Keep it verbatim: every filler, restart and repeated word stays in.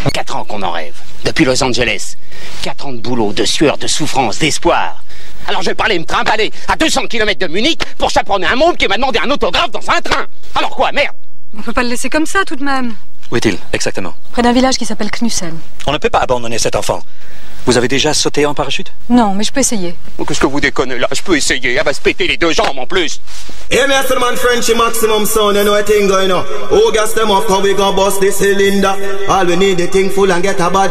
Quatre ans qu'on en rêve. Depuis Los Angeles. Quatre ans de boulot, de sueur, de souffrance, d'espoir. Alors je vais pas aller me trimballer à deux cents kilomètres de Munich pour chaperonner un môme qui m'a demandé un autographe dans un train. Alors quoi, merde? On peut pas le laisser comme ça tout de même. Où est-il, exactement? Près d'un village qui s'appelle Knussen. On ne peut pas abandonner cet enfant. Vous avez déjà sauté en parachute? Non, mais je peux essayer. Oh, qu'est-ce que vous déconnez là? Je peux essayer, elle va se péter les deux jambes en plus. Hey, me the man Frenchy maximum sound, you know a thing going on. Oh, gas them off, cause we gon' bust this cylinder. All we need the thing full and get a body.